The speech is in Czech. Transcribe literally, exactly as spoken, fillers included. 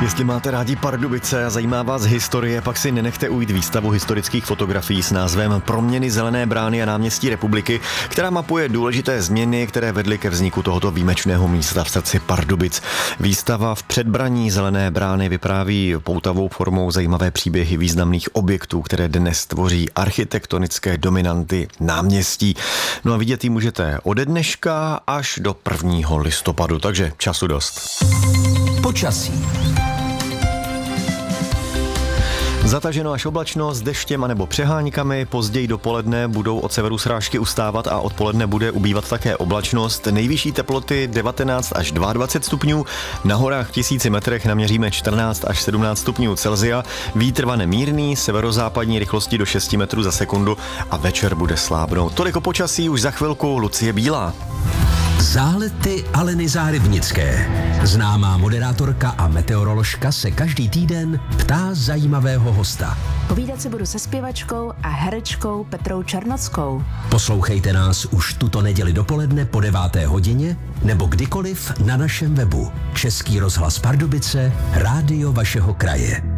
Jestli máte rádi Pardubice a zajímá vás historie, pak si nenechte ujít výstavu historických fotografií s názvem Proměny Zelené brány a náměstí Republiky, která mapuje důležité změny, které vedly ke vzniku tohoto výjimečného místa v srdci Pardubic. Výstava v předbraní Zelené brány vypráví poutavou formou zajímavé příběhy významných objektů, které dnes tvoří architektonické dominanty náměstí. No a vidět ji můžete ode dneška až do prvního listopadu, takže času dost. Počasí. Zataženo až oblačno s deštěm anebo přeháňkami, později dopoledne budou od severu srážky ustávat a odpoledne bude ubývat také oblačnost. Nejvyšší teploty devatenáct až dvacet dva stupňů, na horách v tisíci metrech naměříme čtrnáct až sedmnáct stupňů Celsia, vítr vane mírný, severozápadní rychlosti do šesti metrů za sekundu a večer bude slábnout. Tolik o počasí, už za chvilku Lucie Bílá. Zálety Aleny Zárybnické. Známá moderátorka a meteoroložka se každý týden ptá zajímavého hosta. Povídat si budu se zpěvačkou a herečkou Petrou Černockou. Poslouchejte nás už tuto neděli dopoledne po deváté hodině nebo kdykoliv na našem webu. Český rozhlas Pardubice, rádio vašeho kraje.